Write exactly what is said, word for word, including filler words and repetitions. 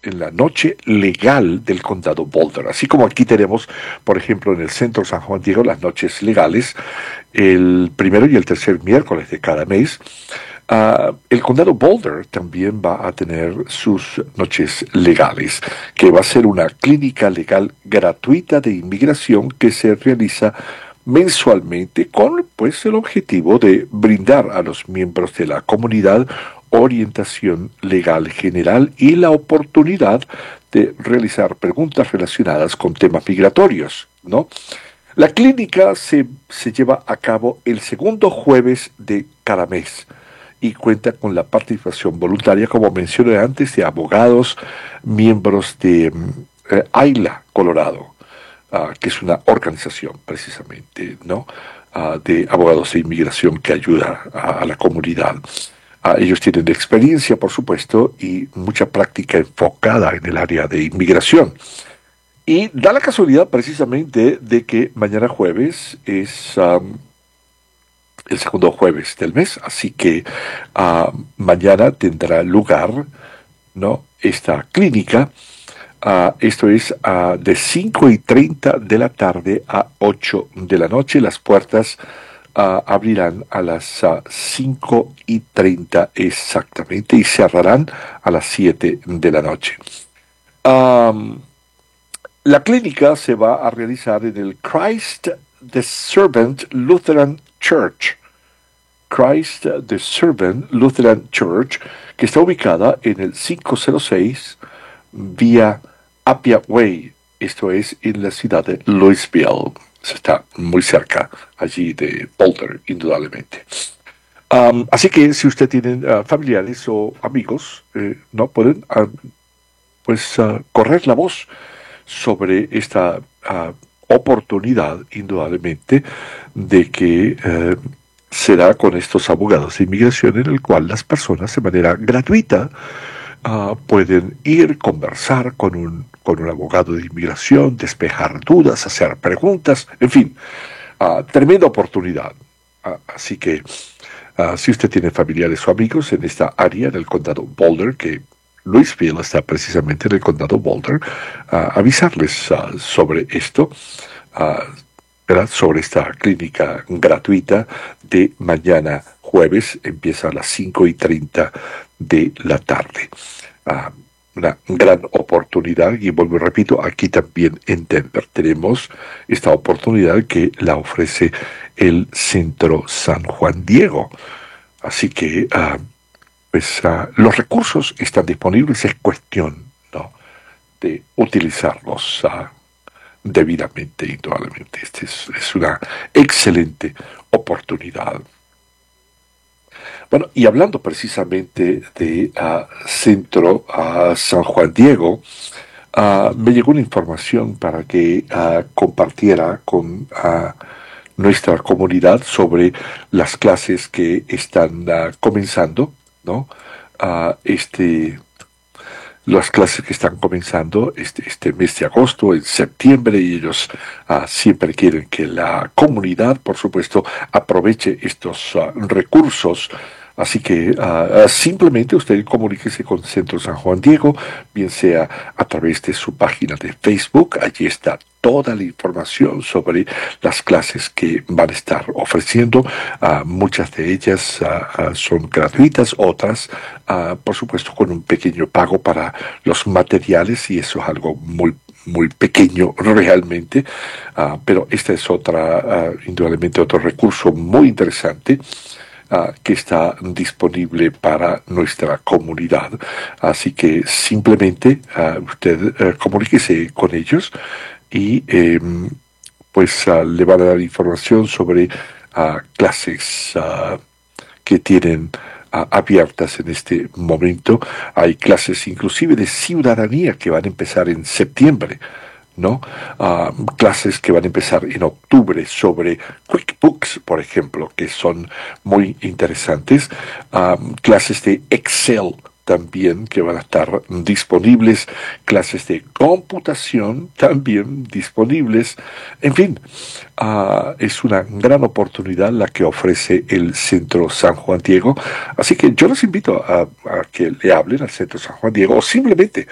en la noche legal del condado Boulder. Así como aquí tenemos, por ejemplo, en el centro San Juan Diego, las noches legales, el primero y el tercer miércoles de cada mes. Uh, el condado Boulder también va a tener sus noches legales, que va a ser una clínica legal gratuita de inmigración que se realiza mensualmente con pues el objetivo de brindar a los miembros de la comunidad orientación legal general y la oportunidad de realizar preguntas relacionadas con temas migratorios, ¿no? La clínica se, se lleva a cabo el segundo jueves de cada mes y cuenta con la participación voluntaria, como mencioné antes, de abogados, miembros de eh, AILA, Colorado, uh, que es una organización precisamente, ¿no? Uh, de abogados de inmigración que ayuda a, a la comunidad. Uh, ellos tienen experiencia, por supuesto, y mucha práctica enfocada en el área de inmigración. Y da la casualidad precisamente de que mañana jueves es um, el segundo jueves del mes, así que uh, mañana tendrá lugar, ¿no?, esta clínica. Uh, esto es uh, de cinco y treinta de la tarde a ocho de la noche. Las puertas uh, abrirán a las uh, cinco y treinta exactamente y cerrarán a las siete de la noche. Um, la clínica se va a realizar en el Christ the Servant Lutheran Church. Christ the Servant Lutheran Church, que está ubicada en el quinientos seis vía Appia Way, esto es en la ciudad de Louisville. Está muy cerca allí de Boulder, indudablemente. Um, así que si usted tiene uh, familiares o amigos, eh, no pueden uh, pues uh, correr la voz sobre esta uh, oportunidad, indudablemente, de que uh, será con estos abogados de inmigración en el cual las personas de manera gratuita uh, pueden ir, conversar con un, con un abogado de inmigración, despejar dudas, hacer preguntas, en fin, uh, tremenda oportunidad. Uh, así que uh, si usted tiene familiares o amigos en esta área del condado Boulder, que Louisville está precisamente en el condado Boulder, uh, avisarles uh, sobre esto, uh, ¿verdad?, sobre esta clínica gratuita de mañana jueves, empieza a las cinco y treinta de la tarde. Uh, una gran oportunidad, y vuelvo y repito, aquí también en Denver tenemos esta oportunidad que la ofrece el Centro San Juan Diego. Así que uh, pues uh, los recursos están disponibles, es cuestión, ¿no?, de utilizarlos uh, debidamente, indudablemente. Esta es, es una excelente oportunidad. Bueno, y hablando precisamente de uh, Centro uh, San Juan Diego, uh, me llegó una información para que uh, compartiera con uh, nuestra comunidad sobre las clases que están uh, comenzando, ¿no? Uh, este, las clases que están comenzando este, este mes de agosto, en septiembre, y ellos uh, siempre quieren que la comunidad, por supuesto, aproveche estos uh, recursos. Así que uh, simplemente usted comuníquese con Centro San Juan Diego, bien sea a través de su página de Facebook. Allí está toda la información sobre las clases que van a estar ofreciendo. Uh, muchas de ellas uh, uh, son gratuitas, otras, uh, por supuesto, con un pequeño pago para los materiales, y eso es algo muy muy pequeño realmente, uh, pero esta es otra, uh, indudablemente otro recurso muy interesante Uh, que está disponible para nuestra comunidad. Así que simplemente uh, usted uh, comuníquese con ellos y eh, pues uh, le van a dar información sobre uh, clases uh, que tienen uh, abiertas en este momento. Hay clases inclusive de ciudadanía que van a empezar en septiembre, ¿no? Uh, clases que van a empezar en octubre sobre QuickBooks, por ejemplo, que son muy interesantes. Uh, clases de Excel también que van a estar disponibles. Clases de computación también disponibles. En fin, uh, es una gran oportunidad la que ofrece el Centro San Juan Diego. Así que yo los invito a, a que le hablen al Centro San Juan Diego, o simplemente